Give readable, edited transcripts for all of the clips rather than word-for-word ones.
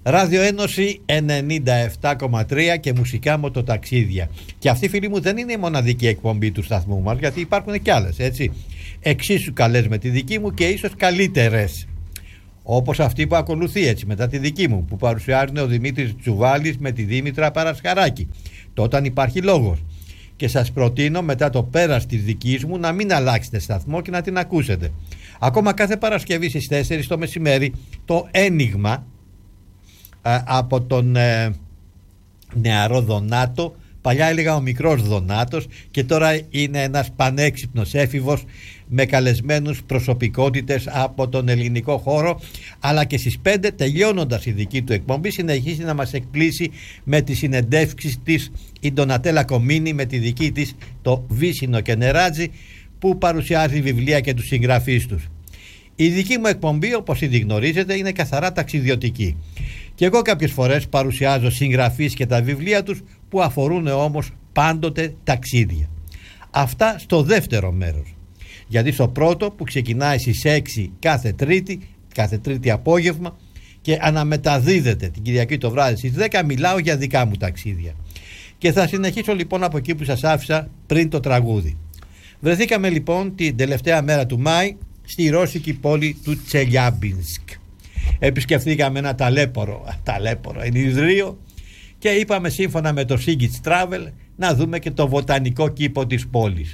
Ράδιο Ένωση 97,3 και μουσικά μοτοταξίδια. Και αυτή, φίλοι μου, δεν είναι η μοναδική εκπομπή του σταθμού μας, γιατί υπάρχουν και άλλες, έτσι. Εξίσου καλές με τη δική μου και ίσως καλύτερες. Όπως αυτή που ακολουθεί, έτσι, μετά τη δική μου, που παρουσιάζουν ο Δημήτρης Τσουβάλης με τη Δήμητρα Παρασχαράκη. Το Όταν υπάρχει λόγος. Και σας προτείνω μετά το πέρας της δικής μου να μην αλλάξετε σταθμό και να την ακούσετε. Ακόμα κάθε Παρασκευή στις 4 το μεσημέρι το Ένιγμα από τον νεαρό Δονάτο. Παλιά έλεγα ο μικρός Δονάτος και τώρα είναι ένας πανέξυπνος έφηβος με καλεσμένους προσωπικότητες από τον ελληνικό χώρο, αλλά και στις 5, τελειώνοντας η δική του εκπομπή, συνεχίζει να μας εκπλήσει με τις συνεντεύξεις της η Ντονατέλα Κομίνη με τη δική της το Βύσσινο και Νεράτζι, που παρουσιάζει βιβλία και τους συγγραφείς τους. Η δική μου εκπομπή, όπως ήδη γνωρίζετε, είναι καθαρά ταξιδιωτική. Και εγώ κάποιες φορές παρουσιάζω συγγραφείς και τα βιβλία τους, που αφορούν όμως πάντοτε ταξίδια. Αυτά στο δεύτερο μέρος. Γιατί στο πρώτο, που ξεκινάει στις 6 κάθε τρίτη απόγευμα και αναμεταδίδεται την Κυριακή το βράδυ στις 10, μιλάω για δικά μου ταξίδια. Και θα συνεχίσω λοιπόν από εκεί που σας άφησα πριν το τραγούδι. Βρεθήκαμε λοιπόν την τελευταία μέρα του Μάη στη ρώσικη πόλη του Τσελιάμπινσκ. Επισκεφθήκαμε ένα ταλέπορο ενιδρίο και είπαμε, σύμφωνα με το Sigits Travel, να δούμε και το βοτανικό κήπο της πόλης.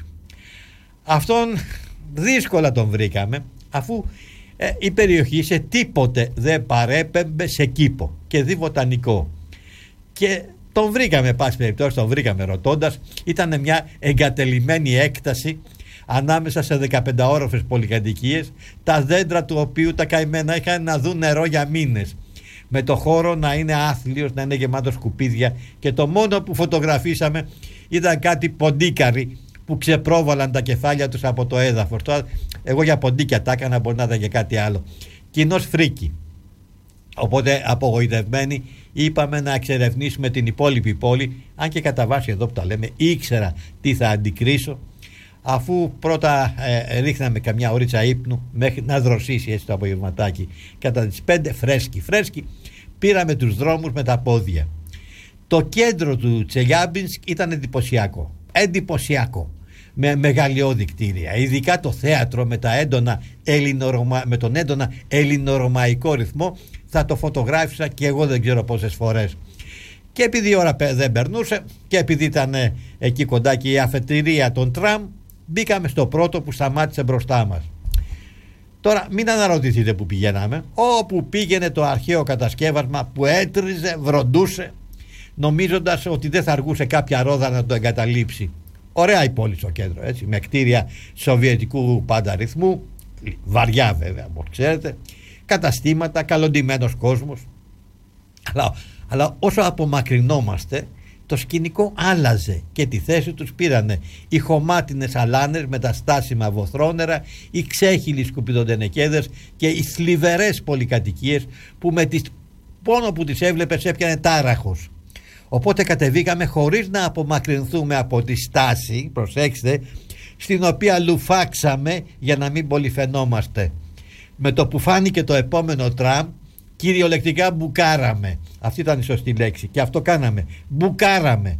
Αυτόν δύσκολα τον βρήκαμε, αφού η περιοχή σε τίποτε δεν παρέπεμπε σε κήπο και δι βοτανικό. Και τον βρήκαμε, πάση περιπτώσει, τον βρήκαμε ρωτώντας. Ήταν μια εγκατελειμμένη έκταση ανάμεσα σε 15όροφες πολυκατοικίες, τα δέντρα του οποίου τα καημένα είχαν να δουν νερό για μήνες, με το χώρο να είναι άθλιος, να είναι γεμάτο σκουπίδια, και το μόνο που φωτογραφίσαμε ήταν κάτι ποντίκαροι που ξεπρόβαλαν τα κεφάλια τους από το έδαφος. Τώρα, εγώ για ποντίκια τα έκανα, μπορεί να ήταν και κάτι άλλο. Κοινός φρίκι. Οπότε, απογοητευμένοι, είπαμε να εξερευνήσουμε την υπόλοιπη πόλη, αν και κατά βάση εδώ που τα λέμε ήξερα τι θα αντικρίσω, αφού πρώτα ρίχναμε καμιά ωρίτσα ύπνου μέχρι να δροσίσει έτσι το απογευματάκι. Κατά τις 5 φρέσκι πήραμε τους δρόμους με τα πόδια. Το κέντρο του Τσελιάμπινσκ ήταν εντυπωσιακό, με μεγαλειώδη κτίρια, ειδικά το θέατρο με τον έντονα ελληνορωμαϊκό ρυθμό. Θα το φωτογράφησα και εγώ δεν ξέρω πόσες φορές. Και επειδή η ώρα δεν περνούσε και επειδή ήταν εκεί κοντά και η αφετηρία των τραμ, μπήκαμε στο πρώτο που σταμάτησε μπροστά μας. Τώρα μην αναρωτηθείτε που πηγαίναμε. Όπου πήγαινε το αρχαίο κατασκεύασμα που έτριζε, βροντούσε, νομίζοντας ότι δεν θα αργούσε κάποια ρόδα να το εγκαταλείψει. Ωραία η πόλη στο κέντρο, έτσι, με κτίρια σοβιετικού πάντα ρυθμού, βαριά βέβαια, όπως ξέρετε, καταστήματα, καλοντημένος κόσμος. Αλλά όσο απομακρυνόμαστε, το σκηνικό άλλαζε και τη θέση τους πήρανε οι χωμάτινες αλάνες με τα στάσιμα βοθρόνερα, οι ξέχυλοι σκουπιδοντενεκέδες και οι θλιβερές πολυκατοικίες που με τις πόνο που τις έβλεπες έπιανε τάραχος. Οπότε κατεβήκαμε χωρίς να απομακρυνθούμε από τη στάση, προσέξτε, στην οποία λουφάξαμε για να μην πολυφαινόμαστε. Με το που φάνηκε το επόμενο τραμ, κυριολεκτικά μπουκάραμε. Αυτή ήταν η σωστή λέξη και αυτό κάναμε. Μπουκάραμε.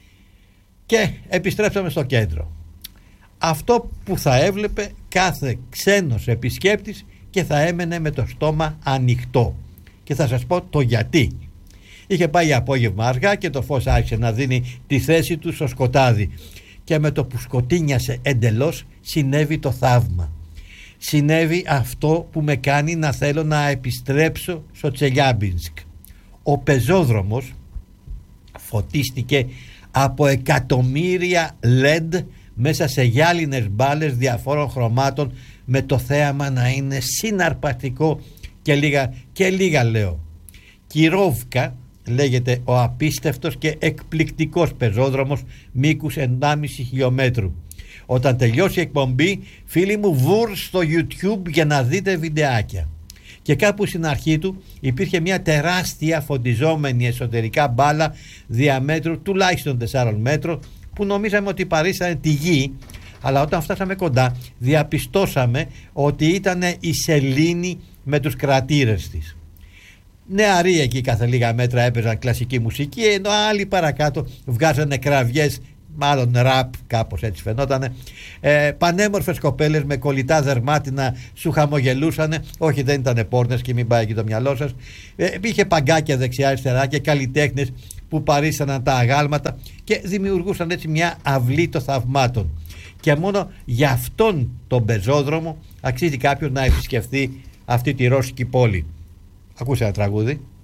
Και επιστρέψαμε στο κέντρο. Αυτό που θα έβλεπε κάθε ξένος επισκέπτης και θα έμενε με το στόμα ανοιχτό. Και θα σας πω το γιατί. Είχε πάει απόγευμα αργά και το φως άρχισε να δίνει τη θέση του στο σκοτάδι. Και με το που σκοτίνιασε εντελώς συνέβη το θαύμα. Συνέβη αυτό που με κάνει να θέλω να επιστρέψω στο Τσελιάμπινσκ. Ο πεζόδρομος φωτίστηκε από εκατομμύρια LED μέσα σε γυάλινες μπάλες διαφόρων χρωμάτων, με το θέαμα να είναι συναρπαστικό και λίγα λέω. Κυρίβκα λέγεται ο απίστευτος και εκπληκτικός πεζόδρομος μήκους 1,5 χιλιόμετρου. Όταν τελειώσει η εκπομπή, φίλοι μου, βουρ στο YouTube για να δείτε βιντεάκια. Και κάπου στην αρχή του υπήρχε μια τεράστια φωτιζόμενη εσωτερικά μπάλα διαμέτρου τουλάχιστον 4 μέτρων, που νομίζαμε ότι παρήσανε τη γη, αλλά όταν φτάσαμε κοντά διαπιστώσαμε ότι ήταν η σελήνη με τους κρατήρες της. Νεαροί εκεί κάθε λίγα μέτρα έπαιζαν κλασική μουσική, ενώ άλλοι παρακάτω βγάζανε κραυγές, μάλλον ραπ, κάπως έτσι φαινότανε. Πανέμορφες κοπέλες με κολλητά δερμάτινα σου χαμογελούσανε. Όχι, δεν ήτανε πόρνες και μην πάει εκεί το μυαλό σας. Είχε παγκάκια δεξιά-αριστερά και καλλιτέχνες που παρίσταναν τα αγάλματα και δημιουργούσαν έτσι μια αυλή των θαυμάτων. Και μόνο για αυτόν τον πεζόδρομο αξίζει κάποιος να επισκεφθεί αυτή τη ρώσικη πόλη. Ακούσε ένα τραγούδι.